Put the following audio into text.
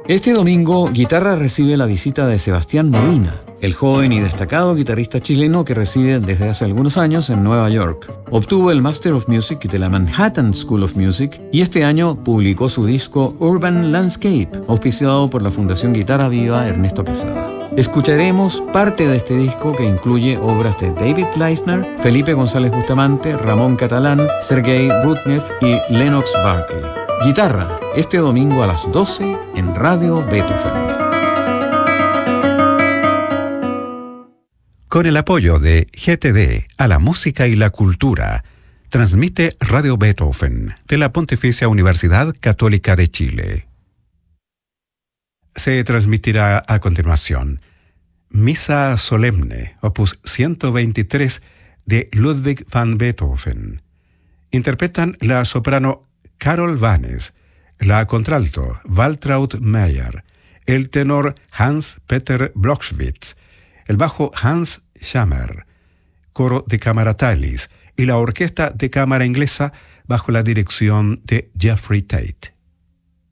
Este domingo, Guitarra recibe la visita de Sebastián Molina, el joven y destacado guitarrista chileno que reside desde hace algunos años en Nueva York. Obtuvo el Master of Music de la Manhattan School of Music y este año publicó su disco Urban Landscape, auspiciado por la Fundación Guitarra Viva Ernesto Quesada. Escucharemos parte de este disco que incluye obras de David Leisner, Felipe González Bustamante, Ramón Catalán, Sergei Rudnev y Lennox Barkley. Guitarra, este domingo a las 12 en Radio Beethoven. Con el apoyo de GTD a la música y la cultura, transmite Radio Beethoven de la Pontificia Universidad Católica de Chile. Se transmitirá a continuación Misa Solemne, opus 123 de Ludwig van Beethoven. Interpretan la soprano Carol Vanes, la contralto Waltraud Meyer, el tenor Hans-Peter Blockschwitz, el bajo Hans Schammer, coro de cámara Tallis y la orquesta de cámara inglesa bajo la dirección de Jeffrey Tate.